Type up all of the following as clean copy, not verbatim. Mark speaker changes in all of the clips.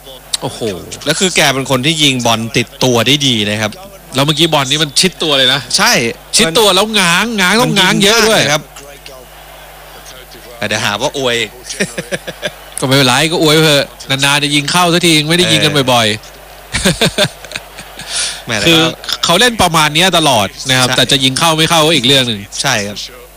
Speaker 1: โอ้โห
Speaker 2: แล้วคือแกเป็นคนที่ยิงบอลติดตัวได้ดีนะครับ
Speaker 1: แล้วเมื่อกี้บอลนี้มันชิดตัวเลยนะ
Speaker 2: ใช่
Speaker 1: ชิดตัวแล้วง้างต้องง้างเยอะด้วย
Speaker 2: ครับเดี๋ยวหาว่าอวย
Speaker 1: ก็ไม่เป็นไรก็อวยเถอะนานๆจะยิงเข้าสักทีไม่ได้ยิงกันบ่อยๆคือเขาเล่นประมาณนี้ตลอดนะครับแต่จะยิงเข้าไม่เข้าก็อีกเรื่องหนึ่ง
Speaker 2: ใช่ครับ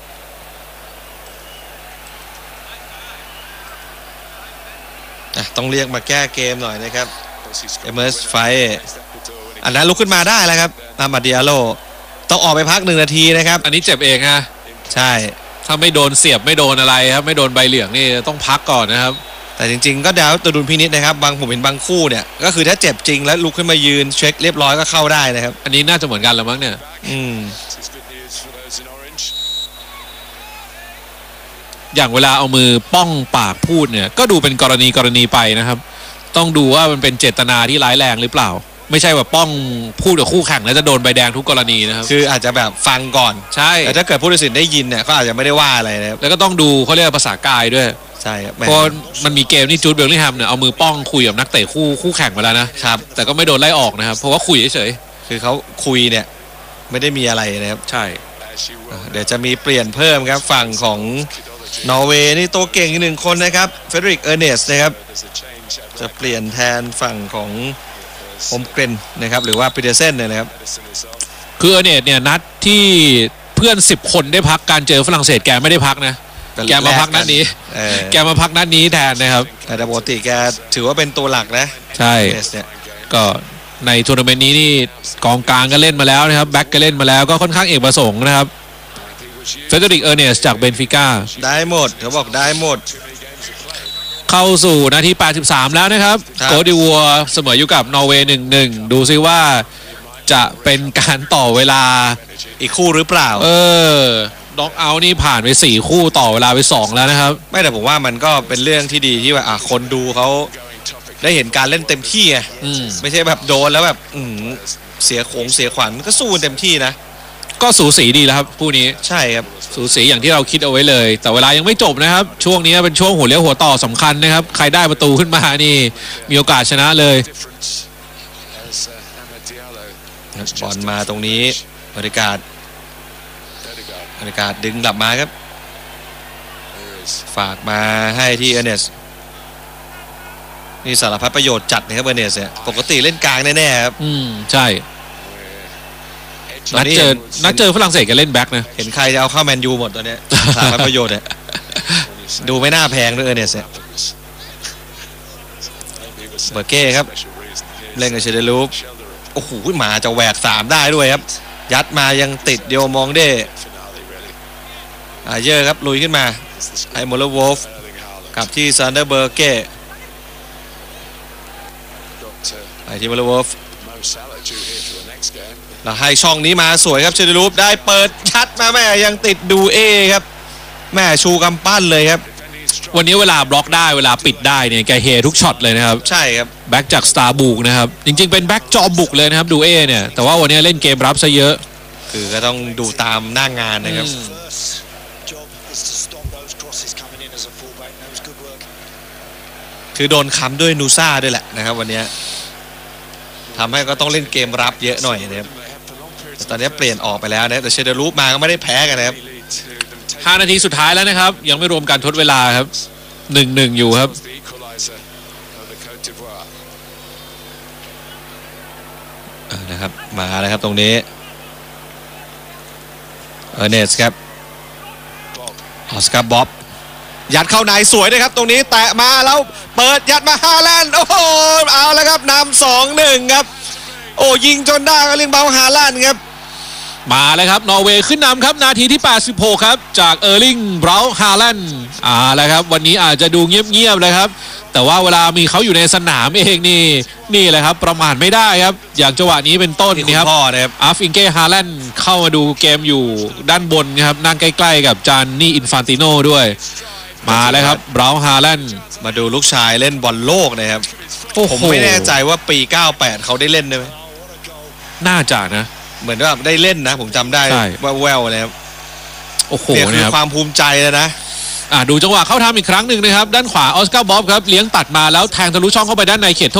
Speaker 2: ต้องเรียกมาแก้เกมหน่อยนะครับเอเมอร์สไฟอันนั้นลุกขึ้นมาได้แล้วครับอามาดิอาโลต้องออกไปพัก1 นาทีนะครับ
Speaker 1: อันนี้เจ็บเองฮะ
Speaker 2: ใช่
Speaker 1: ถ้าไม่โดนเสียบไม่โดนอะไรครับไม่โดนใบเหลืองนี่ต้องพักก่อนนะครับ
Speaker 2: แต่จริงๆก็ดาวตัวดุลพินิจนะครับผมเห็นบางคู่เนี่ยก็คือถ้าเจ็บจริงแล้วลุกขึ้นมายืนเช็คเรียบร้อยก็เข้าได้นะครับ
Speaker 1: อันนี้น่าจะเหมือนกันแล้วมั้งเนี่ยอย่างเวลาเอามือป้องปากพูดเนี่ยก็ดูเป็นกรณีไปนะครับต้องดูว่ามันเป็นเจตนาที่ร้ายแรงหรือเปล่าไม่ใช่แบบป้องพูดกับคู่แข่งแล้วจะโดนใบแดงทุกกรณีนะครับ
Speaker 2: คืออาจจะแบบฟังก่อน
Speaker 1: ใช่
Speaker 2: แต่ถ้าเกิดผู้ตัดสินได้ยินเนี่ยก็อาจจะไม่ได้ว่าอะไรนะครับ
Speaker 1: แล้วก็ต้องดูเขาเรียกภาษากายด้วย
Speaker 2: ใช่ครับ
Speaker 1: เพราะมันมีเกมที่จูดเบลลิงแฮมเนี่ยเอามือป้องคุยกับนักเตะคู่แข่งมาแล้วนะครับแต่ก็ไม่โดนไล่ออกนะครับเพราะว่าคุยเฉย
Speaker 2: ๆคือเขาคุยเนี่ยไม่ได้มีอะไรนะครับ
Speaker 1: ใช่
Speaker 2: เดี๋ยวจะมีเปลี่ยนเพิ่มครับฝั่งของนอร์เวย์นี่ตัวเก่งอีก1 คนนะครับเฟเดริกเออร์เนสนะครับจะเปลี่ยนแทนฝั่งของโฮมเกรนนะครับหรือว่าปีเตอร์เซนนะครับ
Speaker 1: คือเออร์เนสเนี่ยนัดที่เพื่อน10 คนได้พักการเจอฝรั่งเศสแกไม่ได้พักนะแกมาพักนัดนี้แกมาพักนัดนี้แทนนะครับ
Speaker 2: แต่ปกติแกถือว่าเป็นตัวหลักนะ
Speaker 1: ใช่ก็ในทัวร์นาเมนต์นี้นี่กองกลางก็เล่นมาแล้วนะครับแบ็คก็เล่นมาแล้วก็ค่อนข้างเอกประสงค์นะครับเฟเดริกเออร์เนสจากเบนฟิก้า
Speaker 2: ได้หมดเขาบอกได้หมด
Speaker 1: เข้าสู่นาที83แล้วนะครับโคดิวัวเสมออยู่กับนอร์เวย์ 1-1 ดูซิว่าจะเป็นการต่อเวลา
Speaker 2: อีกคู่หรือเปล่า
Speaker 1: น็อกเอาท์นี่ผ่านไป4 คู่ต่อเวลาไป2แล้วนะครับ
Speaker 2: ไม่แต่ผมว่ามันก็เป็นเรื่องที่ดีที่ว่าคนดูเขาได้เห็นการเล่นเต็มที่ไงไม่ใช่แบบโดนแล้วแบบเสียขวัญก็สู้เต็มที่นะ
Speaker 1: ก็สูสีดีแล้วครับคู่นี้
Speaker 2: ใช่ครับ
Speaker 1: สูสีอย่างที่เราคิดเอาไว้เลยแต่เวลายังไม่จบนะครับช่วงนี้เป็นช่วงหัวเลี้ยวหัวต่อสำคัญนะครับใครได้ประตูขึ้นมานี่มีโอกาสชนะเลย
Speaker 2: บอลมาตรงนี้บรรยากาศดึงกลับมาครับฝากมาให้ที่เออร์เนสนี่สารพัดประโยชน์จัดนะครับเออร์เนสเนี่ยปกติเล่นกลางแน่ๆครับ
Speaker 1: ใช่นัดเจอฝรั่งเศสก็เล่นแบ็คนะ
Speaker 2: เห็นใครจะเอาเข้าแมนยูหมดตัวเนี้ยสารพัดประโยชน์เนี่ยดูไม่น่าแพงด้วยเออร์เนสเนี่ยเบอร์เก้ครับเล่นกับเชเดลูปโอ้โหมาจะแหวก3ได้ด้วยครับยัดมายังติดเดียวมองได้เยอะครับลุยขึ้นมาไอโมเลวอลฟ์กับที่ซันเดอร์เบอร์เก้ไอที่โมเลวอลฟ์แล้วให้ช่องนี้มาสวยครับเชเดลูปได้เปิดชัดมาแม่ยังติดดูเอครับแม่ชูกำปั้นเลยครับ
Speaker 1: วันนี้เวลาบล็อกได้เวลาปิดได้เนี่ยแกเฮทุกช็อตเลยนะครับ
Speaker 2: ใช่ครับ
Speaker 1: แบ็กจากสตาร์บุกนะครับจริงๆเป็นแบ็กจอมบุกเลยนะครับดูเอเนี่ยแต่ว่าวันนี้เล่นเกมรับซะเยอะ
Speaker 2: คือก็ต้องดูตามหน้างานนะครับคือโดนค้ำด้วยนูซ่าด้วยแหละนะครับวันนี้ทำให้ก็ต้องเล่นเกมรับเยอะหน่อยนะครับแต่ตอนนี้เปลี่ยนออกไปแล้วนะแต่เชเดรูปมาก็ไม่ได้แพ้กันนะครับ
Speaker 1: 5 นาทีสุดท้ายแล้วนะครับยังไม่รวมการทดเวลาครับ 1-1 อยู่ครับ
Speaker 2: นะครับมาแล้วครับตรงนี้เออร์เนสครับออสการ์บ๊อบยัดเข้าในสวยนะครับตรงนี้แตะมาแล้วเปิดยัดมาฮาแลนด์โอ้โหเอาแล้วครับนำ 2-1 ครับโอ้ยิงจนได้ก็เรียกเบาฮาแลนด์ครับ
Speaker 1: มาเลยครับนอร์เวย์ขึ้นนำครับนาทีที่86ครับจากเออร์ลิงเบราฮาแลนด์แล้วครับวันนี้อาจจะดูเงียบๆเลยครับแต่ว่าเวลามีเขาอยู่ในสนามเองนี่แหละครับประมาทไม่ได้ครับอย่างจังหวะนี้เป็นต้นนี่ครับอัฟอิงเก้ฮาแลนด์เข้ามาดูเกมอยู่ด้านบนครับนั่งใกล้ๆกับจานนี่อินฟานติโน่ด้วยมาเลยครับเบราฮาแลนด์
Speaker 2: มาดูลูกชายเล่นบอลโลกนะครับผมไม่แน่ใจว่าปี98เขาได้เล่นไหม
Speaker 1: น่าจะนะ
Speaker 2: เหมือนว่าได้เล่นนะผมจำได้ว่าแววเลยครับ
Speaker 1: โอ้โห
Speaker 2: เนี่ยคือความภูมิใจเลยนะ
Speaker 1: ดูจังหวะเข้าทำอีกครั้งหนึ่งนะครับด้านขวาออสการ์บ๊อบครับเลี้ยงตัดมาแล้วแทงทะลุช่องเข้าไปด้านในเขต